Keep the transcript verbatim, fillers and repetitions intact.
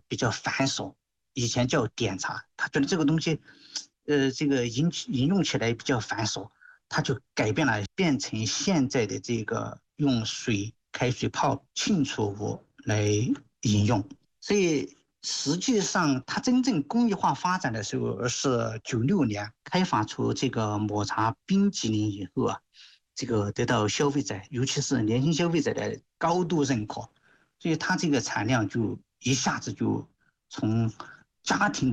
比较繁琐，以前叫点茶，他觉得这个东西，呃，这个饮饮用起来比较繁琐，他就改变了，变成现在的这个用水开水泡浸出物来饮用。所以实际上，它真正工业化发展的时候是九六年开发出这个抹茶冰激凌以后啊，这个得到消费者，尤其是年轻消费者的高度认可，所以它这个产量就一下子就从家庭